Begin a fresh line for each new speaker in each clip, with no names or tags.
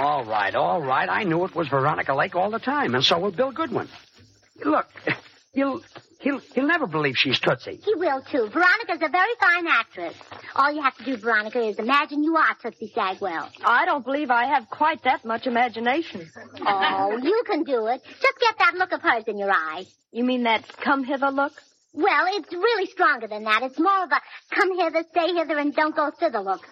All right. I knew it was Veronica Lake all the time, and so will Bill Goodwin. Look, he'll never believe she's Tootsie.
He will, too. Veronica's a very fine actress. All you have to do, Veronica, is imagine you are Tootsie Sagwell.
I don't believe I have quite that much imagination.
Oh, you can do it. Just get that look of hers in your eye.
You mean that come hither look?
Well, it's really stronger than that. It's more of a come hither, stay hither, and don't go thither look.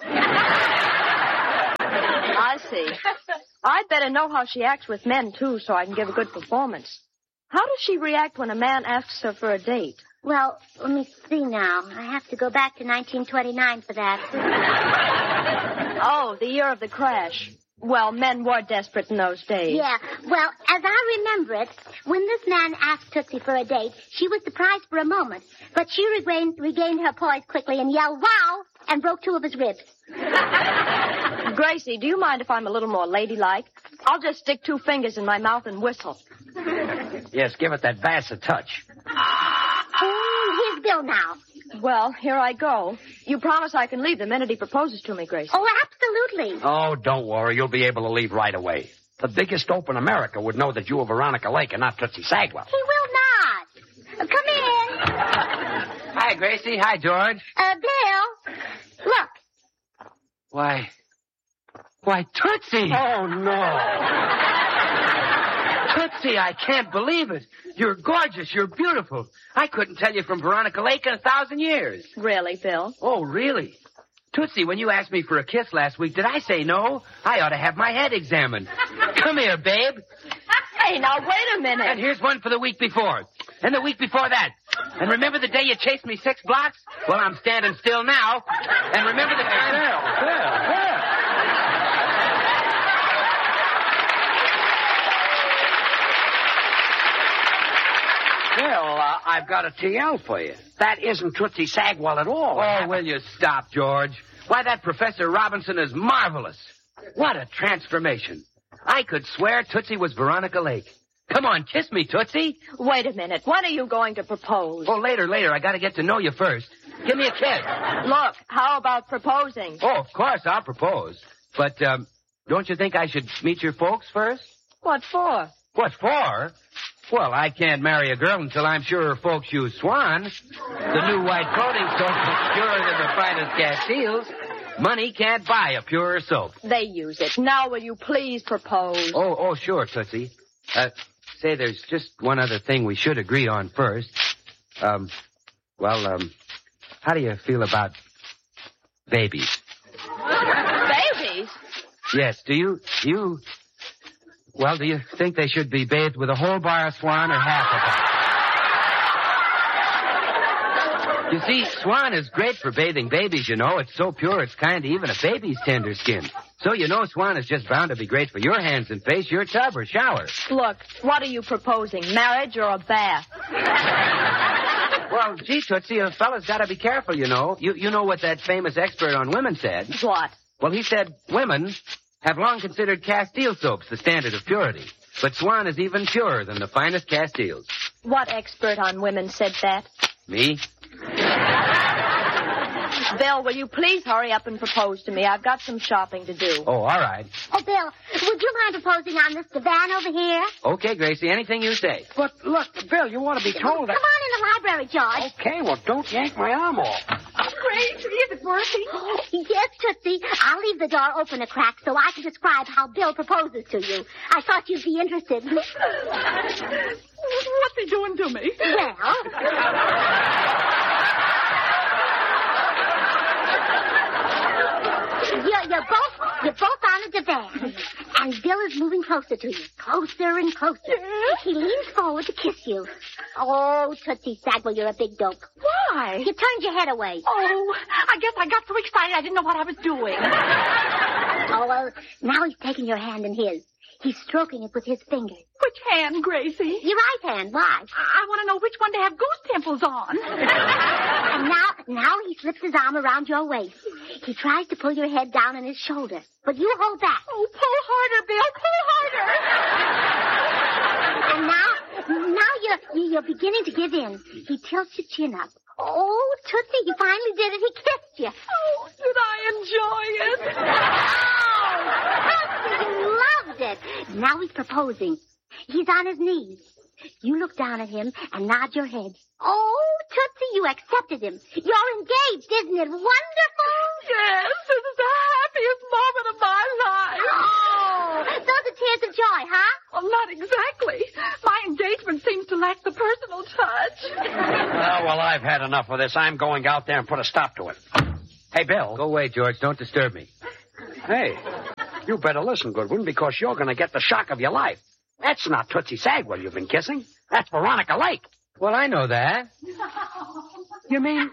I see. I'd better know how she acts with men, too, so I can give a good performance. How does she react when a man asks her for a date?
Well, let me see now. I have to go back to 1929 for that.
Oh, the year of the crash. Well, men were desperate in those days.
Yeah. Well, as I remember it, when this man asked Tootsie for a date, she was surprised for a moment, but she regained her poise quickly and yelled, "Wow!" and broke 2 of his ribs.
Gracie, do you mind if I'm a little more ladylike? I'll just stick 2 fingers in my mouth and whistle.
Yes, give it that bass a touch.
Here's Bill now.
Well, here I go. You promise I can leave the minute he proposes to me, Gracie?
Oh, absolutely.
Oh, don't worry. You'll be able to leave right away. The biggest dope in America would know that you are Veronica Lake and not Tootsie Sagwell.
He will not. Come in.
Hi, Gracie. Hi, George.
Bill, look.
Why, Tootsie.
Oh, no.
Tootsie, I can't believe it. You're gorgeous. You're beautiful. I couldn't tell you from Veronica Lake in 1,000 years.
Really, Bill?
Oh, really? Tootsie, when you asked me for a kiss last week, did I say no? I ought to have my head examined. Come here, babe.
Hey, now, wait a minute.
And here's one for the week before. And the week before that. And remember the day you chased me 6 blocks? Well, I'm standing still now. And remember the time...
Bill, I've got a TL for you. That isn't Tootsie Sagwell at all.
Oh, will you stop, George? Why, that Professor Robinson is marvelous. What a transformation. I could swear Tootsie was Veronica Lake. Come on, kiss me, Tootsie.
Wait a minute. When are you going to propose?
Oh, later. I got to get to know you first. Give me a kiss.
Look, how about proposing?
Oh, of course, I'll propose. But, don't you think I should meet your folks first?
What for?
What for? Well, I can't marry a girl until I'm sure her folks use Swan. The new white coating soap is purer than the finest Castiles. Money can't buy a purer soap.
They use it. Now will you please propose?
Oh, sure, Tootsie. Say, there's just one other thing we should agree on first. How do you feel about babies?
Babies?
Yes, do you think they should be bathed with a whole bar of Swan or half of it? You see, Swan is great for bathing babies, you know. It's so pure, it's kind of even a baby's tender skin. So you know Swan is just bound to be great for your hands and face, your tub or shower.
Look, what are you proposing, marriage or a bath?
Well, gee, Tootsie, a fella's got to be careful, you know. You know what that famous expert on women said.
What?
Well, he said women have long considered Castile soaps the standard of purity. But Swan is even purer than the finest Castiles.
What expert on women said that?
Me?
Bill, will you please hurry up and propose to me? I've got some shopping to do.
Oh, all right.
Oh, Bill, would you mind proposing on this divan over here?
Okay, Gracie, anything you say.
But look, Bill, you want to be told
Come on in the library, George.
Okay, well, don't yank my arm off.
Gracie, is it worthy? Yes, Tootsie. I'll leave the door open a crack so I can describe how Bill proposes to you. I thought you'd be interested.
What's he doing to me?
Well... You're both on a divan, and Bill is moving closer to you, closer and closer.
Yes?
He leans forward to kiss you. Oh, Tootsie Sagwell, you're a big dope.
Why?
You turned your head away.
Oh, I guess I got so excited I didn't know what I was doing.
Oh, well, now he's taking your hand in his. He's stroking it with his fingers.
Which hand, Gracie?
Your right hand. Why?
I want to know which one to have goose pimples on.
And now he slips his arm around your waist. He tries to pull your head down on his shoulder, but you hold back.
Oh, pull harder, Bill. Pull harder.
And now you're beginning to give in. He tilts your chin up. Oh, Tootsie, you finally did it. He kissed you.
Oh, did I enjoy it?
Oh, Tootsie, you Now he's proposing. He's on his knees. You look down at him and nod your head. Oh, Tootsie, you accepted him. You're engaged, isn't it wonderful?
Yes, this is the happiest moment of my life.
Oh, those are tears of joy, huh?
Well, not exactly. My engagement seems to lack the personal touch.
Oh, well, I've had enough of this. I'm going out there and put a stop to it. Hey, Bill.
Go away, George. Don't disturb me.
Hey, you better listen, Goodwin, because you're going to get the shock of your life. That's not Tootsie Sagwell you've been kissing. That's Veronica Lake.
Well, I know that.
You mean?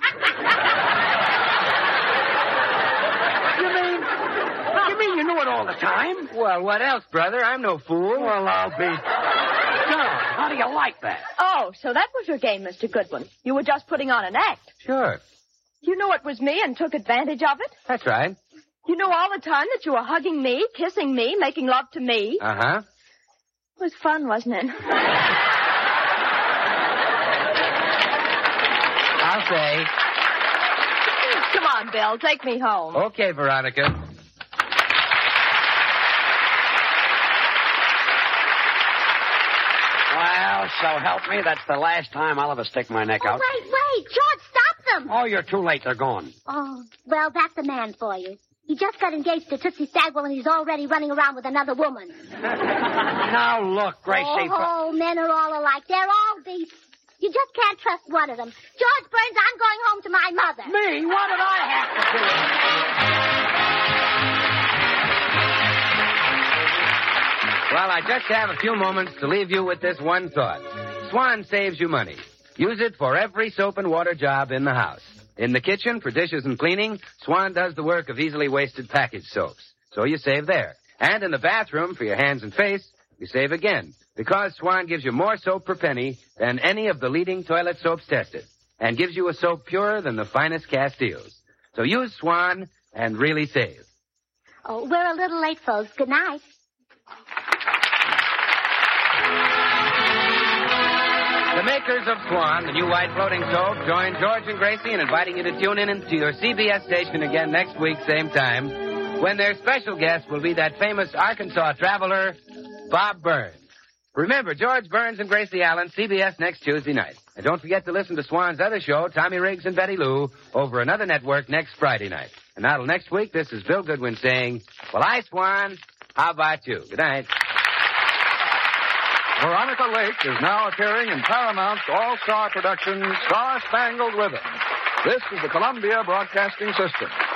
You mean you knew it all the time?
Well, what else, brother? I'm no fool.
Well, I'll be... No, how do you like that?
Oh, so that was your game, Mr. Goodwin. You were just putting on an act.
Sure.
You knew it was me and took advantage of it?
That's right.
You knew all the time that you were hugging me, kissing me, making love to me.
Uh-huh.
It was fun, wasn't it?
I'll say.
Come on, Bill. Take me home.
Okay, Veronica.
Well, so help me, that's the last time I'll ever stick my neck out.
Wait. George, stop them.
Oh, you're too late. They're gone.
Oh, well, that's a man for you. He just got engaged to Tootsie Sagwell, and he's already running around with another woman.
Now, look, Gracie.
Oh, men are all alike. They're all beasts. You just can't trust one of them. George Burns, I'm going home to my mother.
Me? What did I have to do?
Well, I just have a few moments to leave you with this one thought. Swan saves you money. Use it for every soap and water job in the house. In the kitchen, for dishes and cleaning, Swan does the work of easily wasted package soaps. So you save there. And in the bathroom, for your hands and face, you save again. Because Swan gives you more soap per penny than any of the leading toilet soaps tested. And gives you a soap purer than the finest Castiles. So use Swan and really save.
Oh, we're a little late, folks. Good night.
The makers of Swan, the new white floating soap, join George and Gracie in inviting you to tune in to your CBS station again next week, same time, when their special guest will be that famous Arkansas traveler, Bob Burns. Remember, George Burns and Gracie Allen, CBS next Tuesday night. And don't forget to listen to Swan's other show, Tommy Riggs and Betty Lou, over another network next Friday night. And now till next week, this is Bill Goodwin saying, well, hi, Swan. How about you? Good night.
Veronica Lake is now appearing in Paramount's all-star production, Star Spangled Ribbon. This is the Columbia Broadcasting System.